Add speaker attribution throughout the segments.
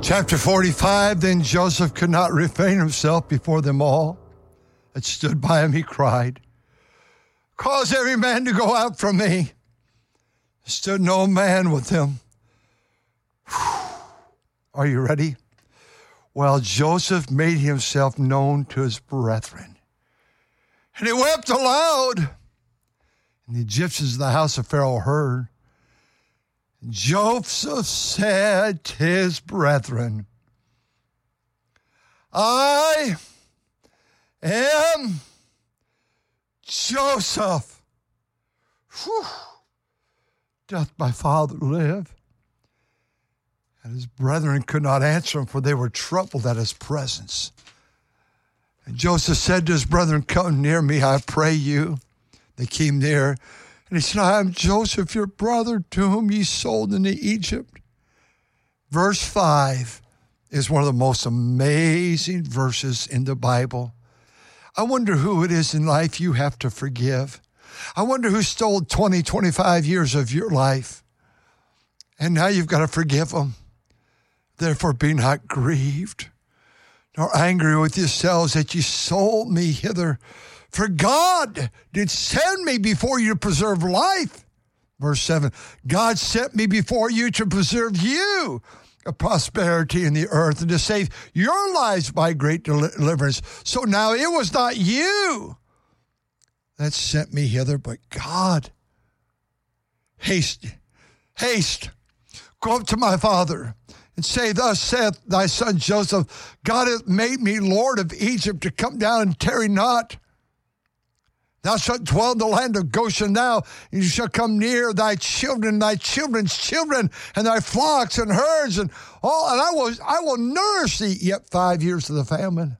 Speaker 1: Chapter 45, then Joseph could not refrain himself before them all that stood by him. He cried, "Cause every man to go out from me." There stood no man with him. Are you ready? Well, Joseph made himself known to his brethren, and he wept aloud. And the Egyptians in the house of Pharaoh heard. Joseph said to his brethren, "I am Joseph. Whew. Doth my father live?" And his brethren could not answer him, for they were troubled at his presence. And Joseph said to his brethren, "Come near me, I pray you." They came near, and he said, "I am Joseph, your brother, to whom ye sold into Egypt." Verse 5 is one of the most amazing verses in the Bible. I wonder who it is in life you have to forgive. I wonder who stole 20, 25 years of your life, and now you've got to forgive them. Therefore, be not grieved, nor angry with yourselves that ye sold me hither. For God did send me before you to preserve life. Verse 7, God sent me before you to preserve you a prosperity in the earth and to save your lives by great deliverance. So now it was not you that sent me hither, but God. Haste, go up to my father and say, "Thus saith thy son Joseph, God hath made me Lord of Egypt, to come down and tarry not. Thou shalt dwell in the land of Goshen now, and you shall come near thy children, thy children's children, and thy flocks and herds, and all, and I will nourish thee yet 5 years of the famine.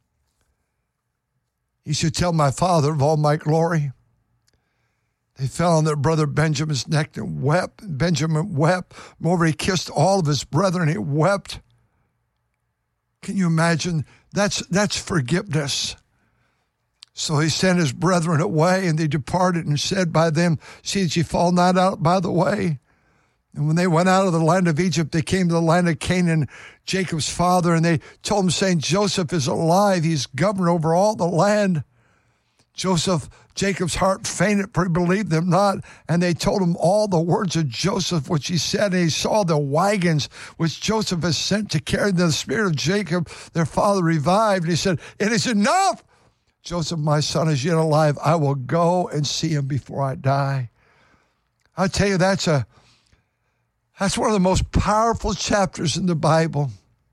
Speaker 1: You should tell my father of all my glory." They fell on their brother Benjamin's neck and wept. Benjamin wept. Moreover, he kissed all of his brethren. He wept. Can you imagine? That's forgiveness. So he sent his brethren away, and they departed and said by them, "See that ye fall not out by the way." And when they went out of the land of Egypt, they came to the land of Canaan, Jacob's father, and they told him, saying, "Joseph is alive. He's governor over all the land." Jacob's heart fainted, for he believed them not. And they told him all the words of Joseph, which he said. And he saw the wagons which Joseph has sent to carry the spirit of Jacob, their father, revived. And he said, "It is enough. Joseph, my son, is yet alive. I will go and see him before I die." I tell you, that's one of the most powerful chapters in the Bible.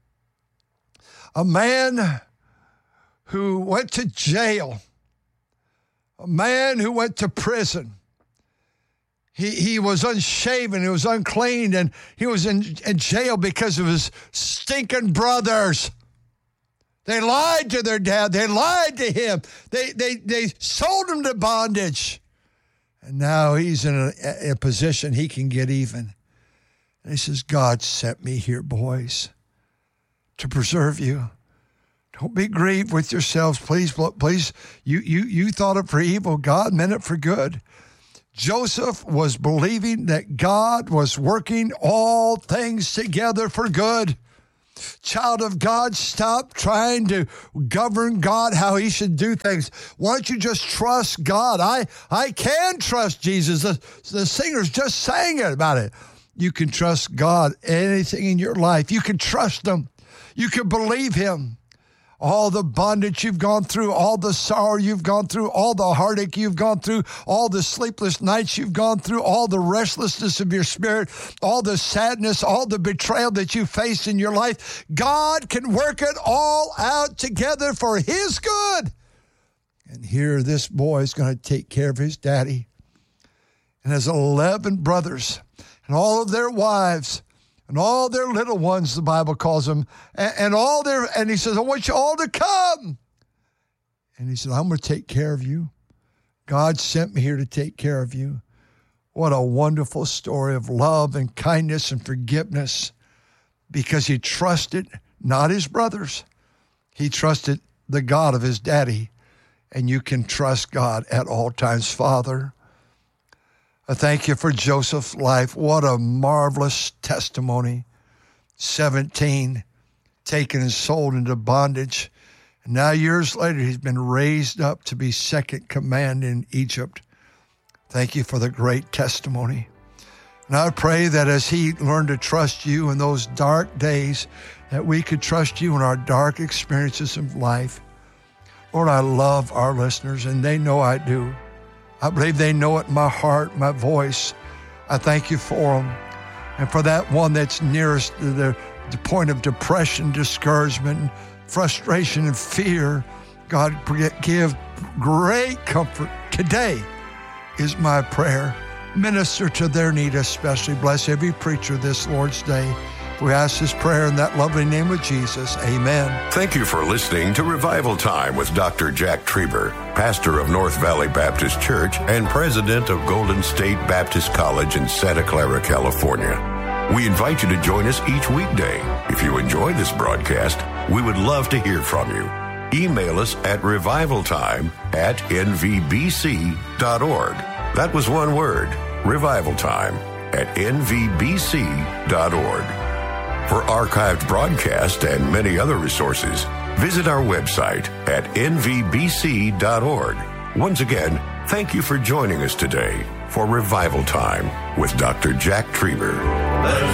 Speaker 1: A man who went to jail, a man who went to prison. He was unshaven, he was unclean, and he was in jail because of his stinking brothers. They lied to their dad. They lied to him. They sold him to bondage. And now he's in a position he can get even. And he says, "God sent me here, boys, to preserve you. Don't be grieved with yourselves. Please. You thought it for evil. God meant it for good." Joseph was believing that God was working all things together for good. Child of God, stop trying to govern God how he should do things. Why don't you just trust God? I can trust Jesus. The singers just sang it about it. You can trust God. Anything in your life, you can trust him. You can believe him. All the bondage you've gone through, all the sorrow you've gone through, all the heartache you've gone through, all the sleepless nights you've gone through, all the restlessness of your spirit, all the sadness, all the betrayal that you faced in your life, God can work it all out together for his good. And here this boy is going to take care of his daddy and has 11 brothers and all of their wives and all their little ones, the Bible calls them, and he says, "I want you all to come." And he said, "I'm going to take care of you. God sent me here to take care of you." What a wonderful story of love and kindness and forgiveness, because he trusted not his brothers. He trusted the God of his daddy, and you can trust God at all times. Father, I thank you for Joseph's life. What a marvelous testimony. 17, taken and sold into bondage. And now years later, he's been raised up to be second command in Egypt. Thank you for the great testimony. And I pray that as he learned to trust you in those dark days, that we could trust you in our dark experiences of life. Lord, I love our listeners, and they know I do. I believe they know it in my heart, my voice. I thank you for them. And for that one that's nearest to the point of depression, discouragement, frustration, and fear, God, give great comfort. Today is my prayer. Minister to their need especially. Bless every preacher this Lord's Day. We ask this prayer in that lovely name of Jesus. Amen.
Speaker 2: Thank you for listening to Revival Time with Dr. Jack Trieber, pastor of North Valley Baptist Church and president of Golden State Baptist College in Santa Clara, California. We invite you to join us each weekday. If you enjoy this broadcast, we would love to hear from you. Email us at revivaltime@nvbc.org. That was one word, revivaltime@nvbc.org. For archived broadcasts and many other resources, visit our website at nvbc.org. Once again, thank you for joining us today for Revival Time with Dr. Jack Trieber.